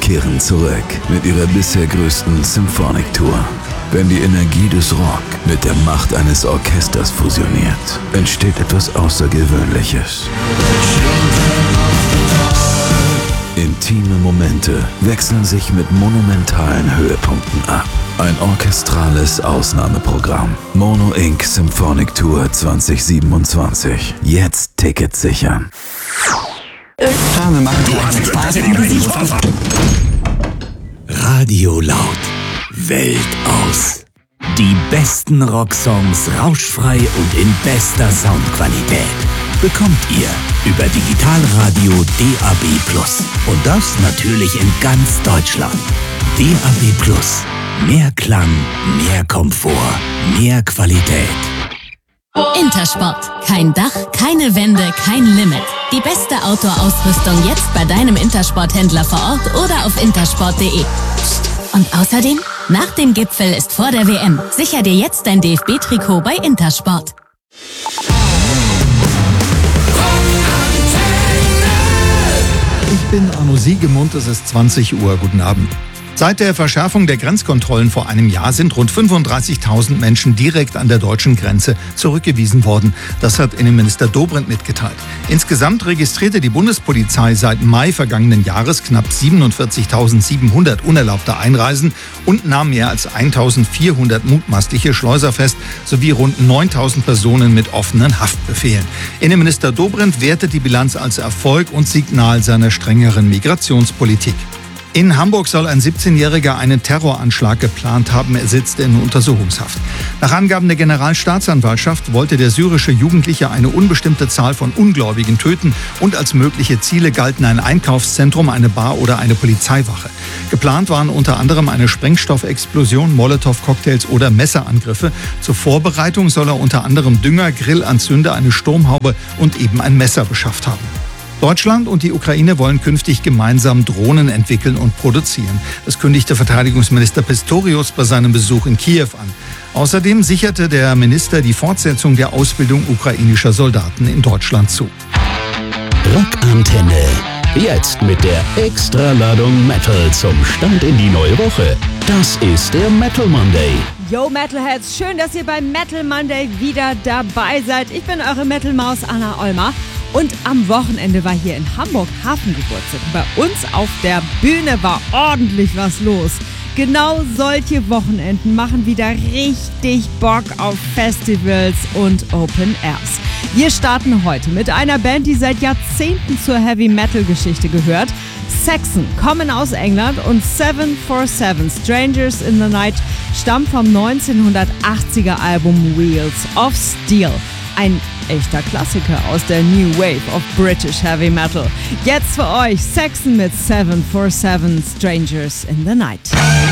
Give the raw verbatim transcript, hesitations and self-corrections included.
kehren zurück mit ihrer bisher größten Symphonic Tour. Wenn die Energie des Rock mit der Macht eines Orchesters fusioniert, entsteht etwas Außergewöhnliches. Intime Momente wechseln sich mit monumentalen Höhepunkten ab. Ein orchestrales Ausnahmeprogramm. Mono Incorporated. Symphonic Tour zwanzig siebenundzwanzig. Jetzt Tickets sichern. Wir machen Radio laut. Welt aus. Die besten Rocksongs rauschfrei und in bester Soundqualität bekommt ihr über Digitalradio D A B plus. Und das natürlich in ganz Deutschland. D A B plus. Mehr Klang, mehr Komfort, mehr Qualität. Intersport. Kein Dach, keine Wände, kein Limit. Die beste Outdoor-Ausrüstung jetzt bei deinem Intersport-Händler vor Ort oder auf intersport punkt de. Und außerdem, nach dem Gipfel ist vor der W M. Sicher dir jetzt dein D F B-Trikot bei Intersport. Ich bin Arno Siegemund, es ist zwanzig Uhr. Guten Abend. Seit der Verschärfung der Grenzkontrollen vor einem Jahr sind rund fünfunddreißigtausend Menschen direkt an der deutschen Grenze zurückgewiesen worden. Das hat Innenminister Dobrindt mitgeteilt. Insgesamt registrierte die Bundespolizei seit Mai vergangenen Jahres knapp siebenundvierzigtausendsiebenhundert unerlaubte Einreisen und nahm mehr als eintausendvierhundert mutmaßliche Schleuser fest, sowie rund neuntausend Personen mit offenen Haftbefehlen. Innenminister Dobrindt wertet die Bilanz als Erfolg und Signal seiner strengeren Migrationspolitik. In Hamburg soll ein siebzehnjähriger einen Terroranschlag geplant haben. Er sitzt in Untersuchungshaft. Nach Angaben der Generalstaatsanwaltschaft wollte der syrische Jugendliche eine unbestimmte Zahl von Ungläubigen töten und als mögliche Ziele galten ein Einkaufszentrum, eine Bar oder eine Polizeiwache. Geplant waren unter anderem eine Sprengstoffexplosion, Molotow-Cocktails oder Messerangriffe. Zur Vorbereitung soll er unter anderem Dünger, Grillanzünder, eine Sturmhaube und eben ein Messer beschafft haben. Deutschland und die Ukraine wollen künftig gemeinsam Drohnen entwickeln und produzieren. Das kündigte Verteidigungsminister Pistorius bei seinem Besuch in Kiew an. Außerdem sicherte der Minister die Fortsetzung der Ausbildung ukrainischer Soldaten in Deutschland zu. Rockantenne. Jetzt mit der Extraladung Metal zum Start in die neue Woche. Das ist der Metal Monday. Yo Metalheads, schön, dass ihr beim Metal Monday wieder dabei seid. Ich bin eure Metal-Maus Anna Olmer. Und am Wochenende war hier in Hamburg Hafengeburtstag. Bei uns auf der Bühne war ordentlich was los. Genau solche Wochenenden machen wieder richtig Bock auf Festivals und Open Airs. Wir starten heute mit einer Band, die seit Jahrzehnten zur Heavy-Metal-Geschichte gehört. Saxon kommen aus England und seven four seven Strangers in the Night stammt vom neunzehnhundertachtziger Album Wheels of Steel. Ein echter Klassiker aus der New Wave of British Heavy Metal. Jetzt für euch Saxon mit seven four seven Strangers in the Night.